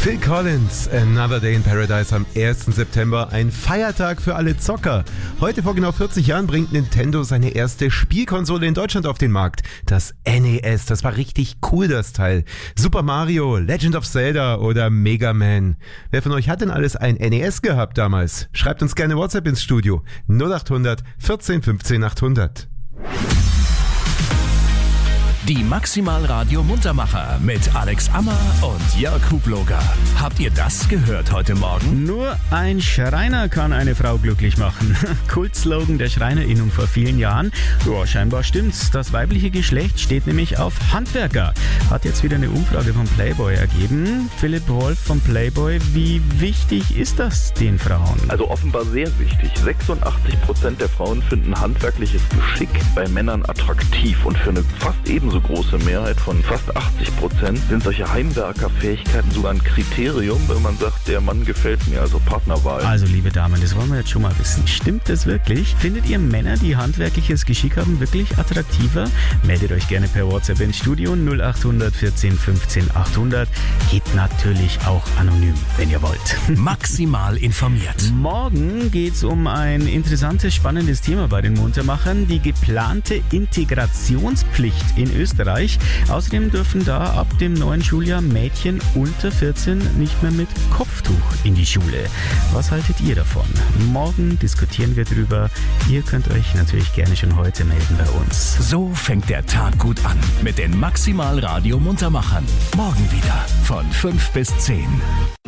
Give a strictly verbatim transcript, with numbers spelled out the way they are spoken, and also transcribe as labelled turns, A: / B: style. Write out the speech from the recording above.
A: Phil Collins, Another Day in Paradise am ersten September, ein Feiertag für alle Zocker. Heute vor genau vierzig Jahren bringt Nintendo seine erste Spielkonsole in Deutschland auf den Markt. Das N E S, das war richtig cool, das Teil. Super Mario, Legend of Zelda oder Mega Man. Wer von euch hat denn alles ein N E S gehabt damals? Schreibt uns gerne WhatsApp ins Studio. null acht hundert vierzehn fünfzehn achthundert.
B: Die Maximal-Radio Muntermacher mit Alex Ammer und Jörg Hubloger. Habt ihr das gehört heute Morgen?
C: Nur ein Schreiner kann eine Frau glücklich machen. Kultslogan der Schreinerinnung vor vielen Jahren. Ja, scheinbar stimmt's. Das weibliche Geschlecht steht nämlich auf Handwerker. Hat jetzt wieder eine Umfrage von Playboy ergeben. Philipp Wolf von Playboy, wie wichtig ist das den Frauen?
D: Also offenbar sehr wichtig. sechsundachtzig Prozent der Frauen finden handwerkliches Geschick bei Männern attraktiv und für eine fast ebenso große Mehrheit von fast achtzig Prozent sind solche Heimwerkerfähigkeiten sogar ein Kriterium, wenn man sagt, der Mann gefällt mir, also Partnerwahl.
C: Also liebe Damen, das wollen wir jetzt schon mal wissen. Stimmt das wirklich? Findet ihr Männer, die handwerkliches Geschick haben, wirklich attraktiver? Meldet euch gerne per WhatsApp ins Studio null acht hundert vierzehn fünfzehn achthundert. Geht natürlich auch anonym, wenn ihr wollt.
B: Maximal informiert.
C: Morgen geht's um ein interessantes, spannendes Thema bei den Muntermachern, die geplante Integrationspflicht in Österreich. Außerdem dürfen da ab dem neuen Schuljahr Mädchen unter vierzehn nicht mehr mit Kopftuch in die Schule. Was haltet ihr davon? Morgen diskutieren wir drüber. Ihr könnt euch natürlich gerne schon heute melden bei uns.
B: So fängt der Tag gut an mit den Maximal-Radio Muntermachern. Morgen wieder von fünf bis zehn.